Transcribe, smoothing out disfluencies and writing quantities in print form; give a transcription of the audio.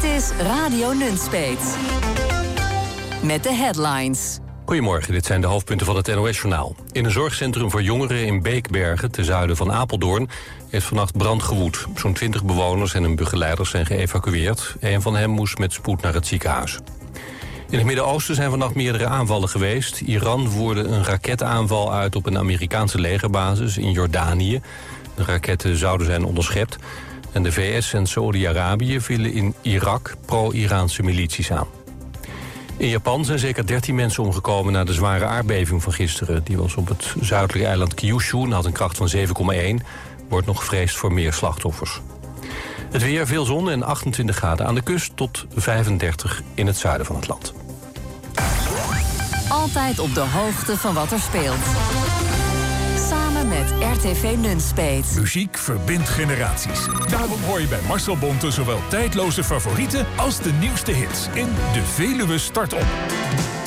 Dit is Radio Nunspeet. Met de headlines. Goedemorgen, dit zijn de hoofdpunten van het NOS-journaal. In een zorgcentrum voor jongeren in Beekbergen, ten zuiden van Apeldoorn, heeft vannacht brand gewoed. Zo'n 20 bewoners en hun begeleiders zijn geëvacueerd. Een van hen moest met spoed naar het ziekenhuis. In het Midden-Oosten zijn vannacht meerdere aanvallen geweest. Iran voerde een raketaanval uit op een Amerikaanse legerbasis in Jordanië. De raketten zouden zijn onderschept. En de VS en Saoedi-Arabië vielen in Irak pro-Iraanse milities aan. In Japan zijn zeker 13 mensen omgekomen na de zware aardbeving van gisteren. Die was op het zuidelijke eiland Kyushu en had een kracht van 7,1. Wordt nog gevreesd voor meer slachtoffers. Het weer, veel zon en 28 graden aan de kust tot 35 in het zuiden van het land. Altijd op de hoogte van wat er speelt. Samen met RTV Nunspeet. Muziek verbindt generaties. Daarom hoor je bij Marcel Bonte zowel tijdloze favorieten als de nieuwste hits in De Veluwe Start Op.